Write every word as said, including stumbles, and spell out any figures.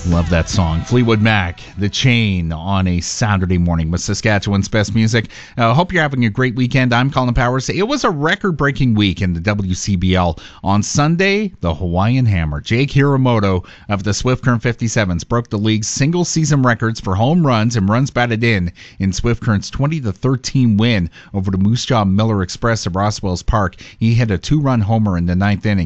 Love that song. Fleetwood Mac, The Chain, on a Saturday morning with Saskatchewan's best music. I uh, hope you're having a great weekend. I'm Colin Powers. It was a record-breaking week in the W C B L. On Sunday, the Hawaiian Hammer, Jake Hiramoto of the Swift Current fifty-sevens, broke the league's single-season records for home runs and runs batted in in Swift Current's twenty to thirteen win over the Moose Jaw Miller Express at Roswell's Park. He hit a two-run homer in the ninth inning.